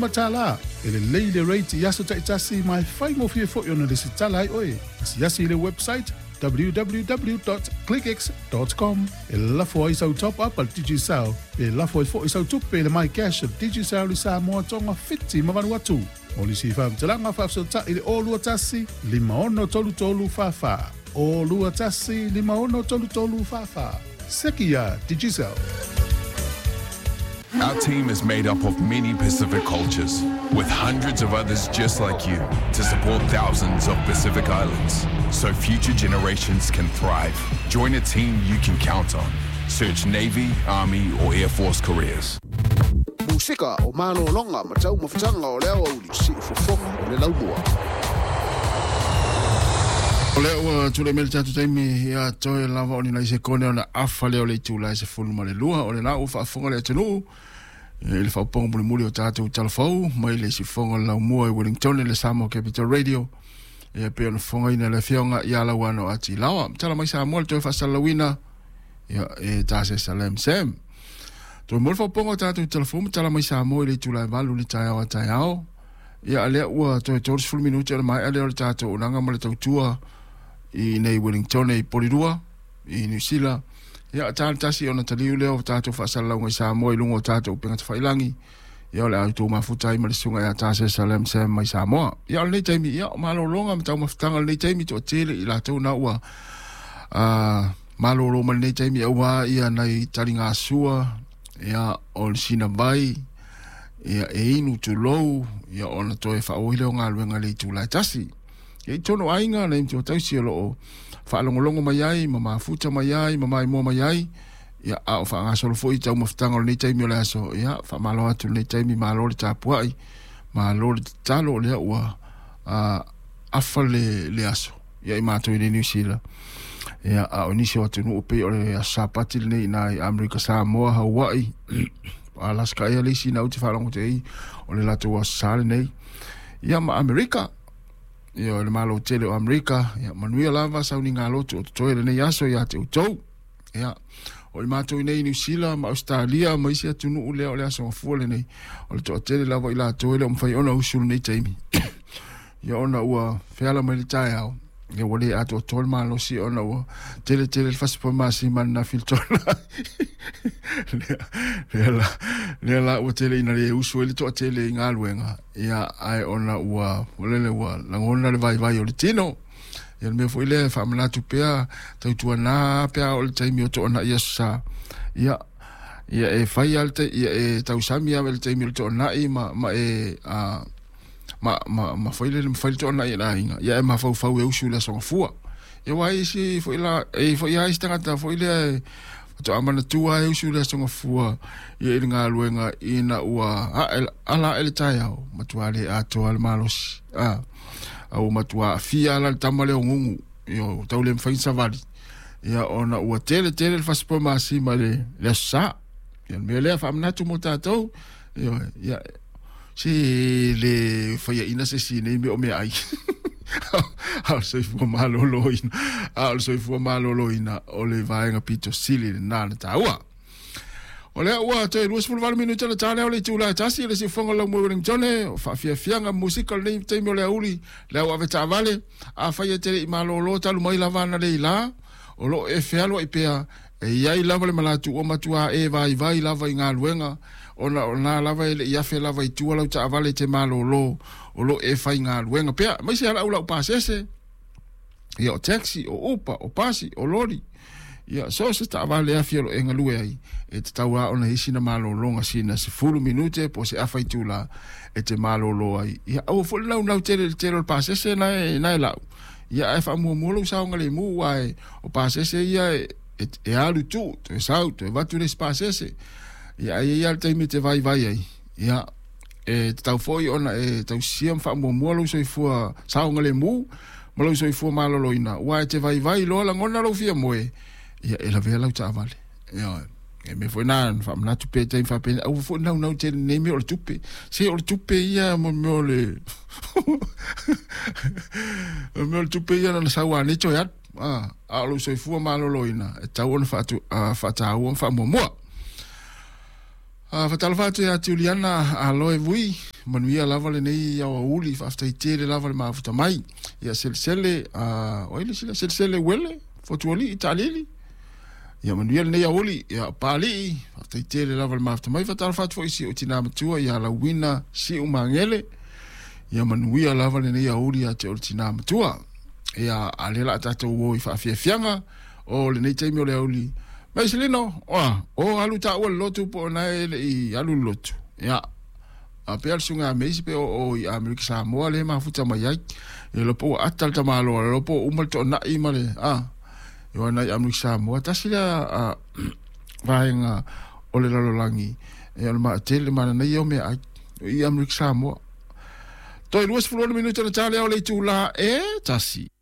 matala. Ele leile rate yaso taitasi mai fai mo fie fo yona desi tala oi. Asi yasi le website www.clickx.com. Ele lafo ai sau top up al Digicel. Pe lafo ai fo sau tupe le mai cash Digicel li sa moa tonga fiti mavanu atu. Oli si fam talanga fafsota ile olu atasi 5 fafa. Olu atasi 5 fafa. Sekia Digicel. Our team is made up of many Pacific cultures, with hundreds of others just like you, to support thousands of Pacific Islands, so future generations can thrive. Join a team you can count on. Search Navy, Army, or Air Force careers. Musika o mano longa matau mafutanga o leo uli si fufonga o le laumua. O leo tule mele tatu taimi ia toe lava o ni lai se kone o na afa leo le tu lai se fulu ma le lua o le lau whaafonga le atenu. Ele whaaponga muli muli o tātou talafau mai le si fonga laumua i Wellington le Samoa Capital Radio. Ia peo na fonga ina le fionga ia lauano ati lawa. Tala mai sa moa toe whasalawina ia tāse Salem Sam. Toi mol whaaponga tātou talafau tala mai sa moa i le tu lai valu li tai awa tai ao. Ia alea ua toi tōris fulu minuti ala mai alea o le tātou unanga ma le tautua i nei Wellington i Porirua i New Zealand. Ia tasi ona taliu leo tātou whaasalau ngai Samoa i lungo tātou pingata whailangi. Ia ole au tō mafutai ma le sunga ia tāse Salem Sam mai Samoa. Ia ole nei taimi, ia o malo longa ma tau mafutanga nei taimi tō tele i la tau na ua malo longa nei taimi au wā ia nei taringa sua. Ia o le sina vai. Ia e inu tu lou. Ia ona toe whaohile o ngā luenga le tūlai tasi. Ia i tono ainga na imti o tausi alo o whaalongolongo mai ai, ma mafuta mai ai, ma mai mua mai ai. Ia a o whaangasolo fo i tau mafutanga o nei taimi o le aso. Ia whaamalo atu nei taimi malo le tāpuai. Malo le talo lea ua afa le aso. Ia i mātou i New Zealand. Ia a o nisi o tenu upe o le sapati le nei nai Amerika Samoa Hawaii. Alaska ia leisi na uti whalongo te ei o le lato wa sale nei. Ia ma Amerika. Ia le malo tele o Amerika. Ia manuia lava sauni ngā lotu o totoe le nei aso ia te utou. Ia o le mātou i nei New Zealand ma Australia ma isi atunu ulea o le aso ngafua le nei. O le toa tele lava i la toe le o mwhai ona usulu nei taimi. Ia ona ua whiala mai le tae au. Ia wale ato tol malo si ona ua tele le fasipo masi man na filtola. Lela ua tele ina le usu ele toa tele i ngā luenga. Ia ai ona ua walele ua langona le vai o le tino. Ia le mea fo ile whaamanatu pea tautua nā pea o le taimi o toa na ia sa. Ia e whai alte ia e tausami awe le taimi o toa na i ma e ma foile le foile tona ina inga ya ma fau e usu la songa fua ya wai si foila e foia istanga ta foile to amana tua e usu la songa fua ya inga luenga ina ua ala el tayao matuale ato al malos au matua fia la tamale ngungu yo taule mfain savali ya ona ua tele le faspo masi male le sa ya mele famna tu motato yo ya si le faya ina se si ne me o me ai al so fu malo loina o le vaenga pito sili na taua o le ua te luas fu val minuto le tale o le tula tasi le si fonga la mo Wellington fa fianga musical le te mo le uli le ua veta vale a faya te i malo lo talu mai la vana le ila o lo e fealo i pea e ia i lava le malatu o matua e vai lava i ngā luenga ona lava ele ia fe lava i tua lau ta avale te malo lo o lo e fai ngā luenga pea mai se ala ula o pasese ia o taxi o upa o pasi o lori ia so se ta avale a fielo e ngalue ai e te taua ona hisina malo longa sina se fulu minute po se afai tula e te malo lo ai ia au fulu lau tele o pasese na e lau ia e fa muamolo sa ngale mu ai o pasese ia e alu tu te sau te vatu le pasese ia ia te mi te vai ai ia e tau foi ona e tau siam fa mo lo so fua sa ngale mu mo lo so fua malo loina wa te vai lo la ngona lo fia moe ia e la vela ta vale ia e me foi nan fa na tu pe te fa pe au fo na te ne mi o tupe se o tupe ia mo le mo tupe ia na sa wa ni to ya a lo so fua malo loina e tau ona fa tu fa ta o fa mo Fatalafatu ya Juliana aloe vui manuia lava le nei ya uli faftaitere lava le mafuta mai ya selsele oile sila selsele wele fotuoli italili ya manuia le nei ya uli ya pali faftaitere lava le mafuta mai fatalafatu fo isi utina matua ya la wina si umangele ya manuia lava le nei ya uli ya te utina matua ya alela tata wo fafianga o le nei taimi o le uli mai silino o alu ta o lotu po na i alu lotu ya a pe sunga me pe o i Amerika Samoa le mafuta mai ai e lo po atal ta malo lo po umal to na i male yo na Amerika Samoa tasila vainga o le lalolangi e ma tele mana na yo me ai i Amerika Samoa to i 2 minutos na tale o le tula e tasi